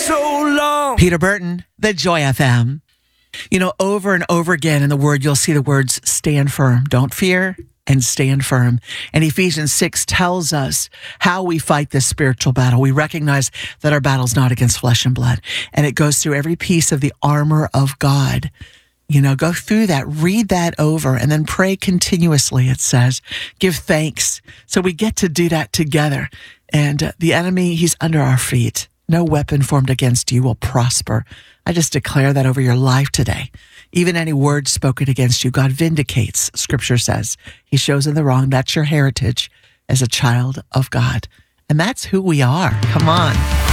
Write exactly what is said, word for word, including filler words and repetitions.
so long. Peter Burton, the Joy F M. You know, over and over again in the Word, you'll see the words stand firm. Don't fear and stand firm. And Ephesians six tells us how we fight this spiritual battle. We recognize that our battle is not against flesh and blood. And it goes through every piece of the armor of God. You know, go through that, read that over, and then pray continuously, it says. Give thanks. So we get to do that together. And uh, the enemy, he's under our feet. No weapon formed against you will prosper. I just declare that over your life today. Even any word spoken against you, God vindicates, Scripture says. He shows in the wrong. That's your heritage as a child of God. And that's who we are. Come on.